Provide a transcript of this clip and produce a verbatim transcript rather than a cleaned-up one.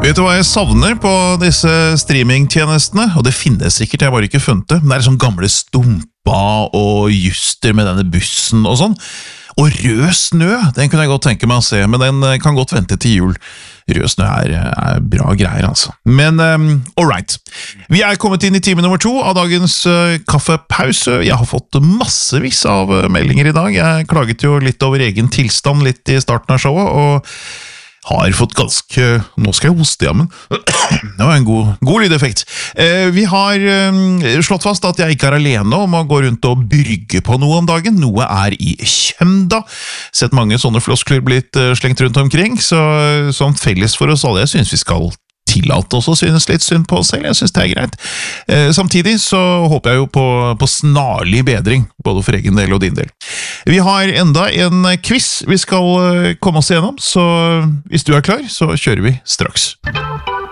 Vet du hva jeg savner på disse streamingtjenestene? Og det finnes sikkert, jeg har bare ikke funnet det. Men det er sånn gamle stumpa og juster med denne bussen og sånn. Og rød snø, den kunne jeg godt tenke meg å se, men den kan godt vente til jul. Rød snø er, er bra greier, altså. Men um, all right. Vi er kommet inn i time nummer to av dagens uh, kaffepause. Jeg har fått massevis av uh, meldinger i dag. Jeg klaget jo litt over egen tilstand litt i starten av showet, og har fått ganske... Nå skal jeg hoste, ja, men det var en god, god lydeffekt. Eh, vi har eh, slått fast at jeg ikke er alene om å gå rundt og brygge på noe om dagen. Noe er i kjømda. Sett mange sånne floskler blitt eh, slengt rundt omkring, så som felles for oss alle, jeg synes vi skal tillate oss å synes litt synd på oss selv. Jeg synes det er greit. Eh, samtidig så håper jeg jo på, på snarlig bedring, både for egen del og din del. Vi har enda en quiz vi skal komme oss igjennom, så hvis du er klar, så kjører vi straks.